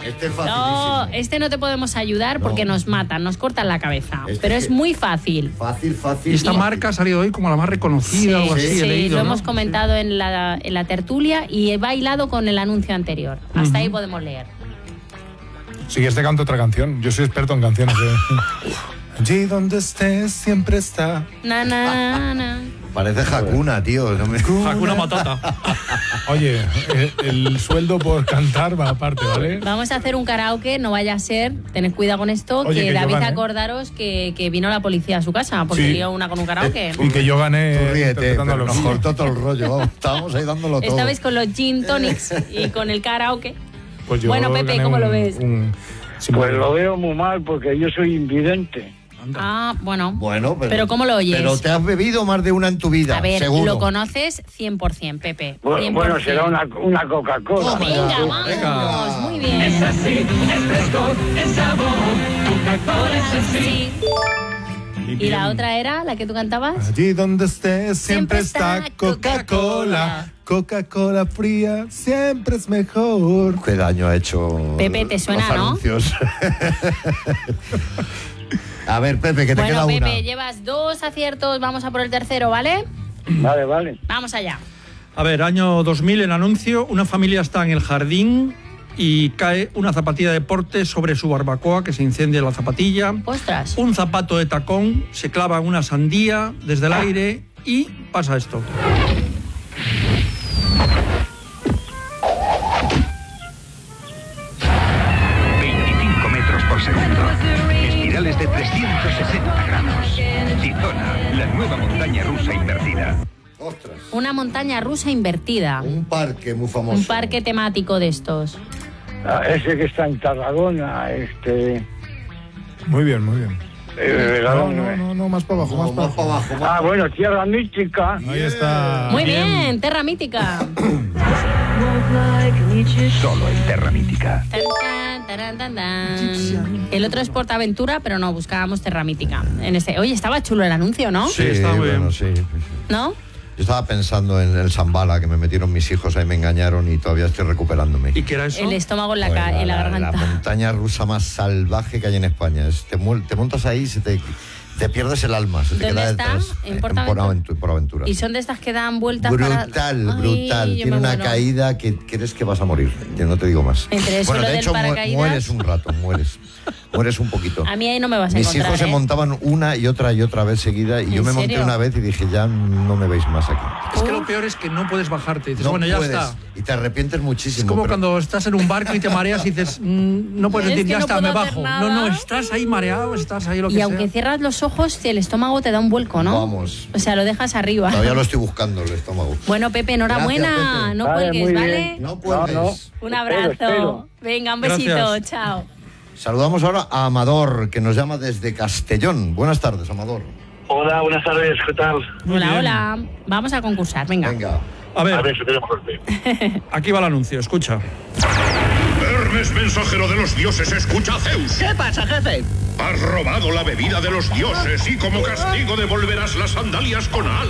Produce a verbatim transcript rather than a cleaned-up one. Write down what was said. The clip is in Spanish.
Este es facilísimo. No, este no te podemos ayudar porque No. nos matan, nos cortan la cabeza. Este pero es es que- muy fácil. Fácil, fácil. Y esta fácil. marca ha salido hoy como la más reconocida, Sí, algo así, sí, he leído, lo ¿no? hemos comentado en la, en la tertulia y va hilado con el anuncio anterior. Hasta ahí podemos leer. Si quieres te canto otra canción. Yo soy experto en canciones. ¿eh? Allí donde estés siempre está. Na, na, na. Parece Hakuna, tío. No me... Hakuna Matata. Oye, eh, el sueldo por cantar va aparte, ¿vale? Vamos a hacer un karaoke, no vaya a ser, tened cuidado con esto, Oye, que que yo David, gané. acordaros que, que vino la policía a su casa porque Sí. lió una con un karaoke. Y que yo gané Tú ríete, interpretando pero a los nos niños. cortó todo el rollo. Vamos, estábamos ahí dándolo todo. Estabais con los gin tonics y con el karaoke. Pues yo Bueno, Pepe, gané ¿cómo un- lo ves? un- Pues lo veo muy mal porque yo soy invidente. Ah, bueno. Bueno, pero, Pero ¿cómo lo oyes? Pero te has bebido más de una en tu vida, A ver, seguro. lo conoces cien por ciento, Pepe. Bueno, cien por bueno, ciento. será una, una Coca-Cola. Toma Venga, ya. vamos, Venga. muy bien. Es así, es fresco, es sabor, Coca-Cola es así. Y la otra era la que tú cantabas. Allí donde estés siempre, Siempre está está Coca-Cola. Coca-Cola fría siempre es mejor. Qué daño ha hecho Pepe, ¿te suena, los no? anuncios. A ver, Pepe, que te Bueno, queda Pepe, una. llevas dos aciertos, vamos a por el tercero, ¿vale? Vale, vale. Vamos allá. A ver, año dos mil, en anuncio, una familia está en el jardín y cae una zapatilla de deporte sobre su barbacoa, que se incendia la zapatilla. Ostras. Un zapato de tacón se clava en una sandía desde el aire y pasa esto. veinticinco metros por segundo. Espirales de trescientos sesenta grados. Tizona, la nueva montaña rusa invertida. Ostras. Una montaña rusa invertida. Un parque muy famoso. Un parque temático de estos. Ah, ese que está en Tarragona, este... Muy bien, muy bien. eh, ¿a No, dónde? no, no, no, más para abajo, No, más para más para abajo. abajo. más- Ah, bueno, Tierra Mística. Ahí está. Muy bien, Terra Mítica. Solo en Terra Mítica. Tan, tan, taran, tan, tan. El otro es Portaventura, pero no, buscábamos Terra Mítica. En este. Oye, estaba chulo el anuncio, ¿no? Sí, está muy bueno, bien. sí, sí, sí. ¿No? Yo estaba pensando en el Zambala, que me metieron mis hijos, ahí me engañaron y todavía estoy recuperándome. ¿Y qué era eso? El estómago en la, Pues ca- en la la garganta. montaña rusa más salvaje que hay en España. Es- te, mu- te montas ahí y se te, te pierdes el alma. Se te ¿Dónde queda está? detrás. ¿En En Portaventura? Portaventura. Portaventura. Y son de estas que dan vueltas Brutal, para... Ay, brutal. yo Tiene me una muero. caída que crees que vas a morir. Yo no te digo más. Entre eso bueno, lo de del hecho, mu- paracaídas. mueres un rato, mueres. Mueres un poquito. A mí ahí no me vas a Mis encontrar, hijos se ¿eh? montaban una y otra y otra vez seguida y ¿En yo me monté serio? una vez y dije, ya no me veis más aquí. Es que lo peor es que no puedes bajarte. Dices, No bueno, ya puedes. está. Y te arrepientes muchísimo. Es como pero- cuando estás en un barco y te mareas y dices, mm, no puedes Es decir, que ya no está, puedo me hacer bajo. nada. No, no, estás ahí mareado, estás ahí lo que Y sea. aunque cierras los ojos, el estómago te da un vuelco, ¿no? Vamos. O sea, lo dejas arriba. Todavía lo estoy buscando el estómago. Bueno, Pepe, enhorabuena. Gracias, Pepe. No Vale, cuelgues, muy ¿vale? bien. No puedes. No, no. Un abrazo. Espero, espero. Venga, un besito. Gracias. Chao. Saludamos ahora a Amador, que nos llama desde Castellón. Buenas tardes, Amador. Hola, buenas tardes, ¿qué tal? Muy Hola, bien. hola. Vamos a concursar, venga. Venga. A ver, A ver si tenemos suerte. aquí va el anuncio, escucha. Hermes, mensajero de los dioses, escucha a Zeus. ¿Qué pasa, jefe? Has robado la bebida de los dioses y como castigo devolverás las sandalias con alas.